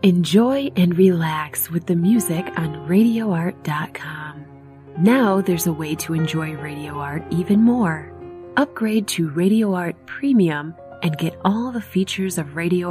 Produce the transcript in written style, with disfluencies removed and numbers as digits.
Enjoy and relax with the music on RadioArt.com. Now there's a way to enjoy Radio Art even more. Upgrade to Radio Art Premium and get all the features of Radio